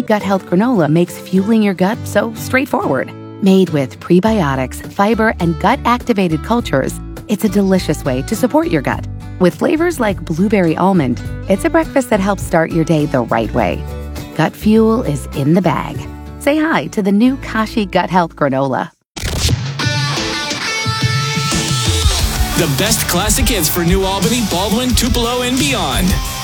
Gut Health granola makes fueling your gut so straightforward. Made with prebiotics, fiber, and gut-activated cultures, it's a delicious way to support your gut. With flavors like blueberry almond, it's a breakfast that helps start your day the right way. Gut fuel is in the bag. Say hi to the new Kashi Gut Health granola. The best classic hits for New Albany, Baldwin, Tupelo, and beyond.